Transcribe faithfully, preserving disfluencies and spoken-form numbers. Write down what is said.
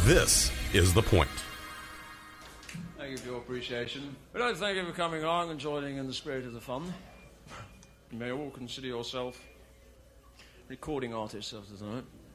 This is The Point. Thank you for your appreciation. We'd like to thank you for coming along and joining in the spirit of the fun. You may all consider yourself recording artists of the night.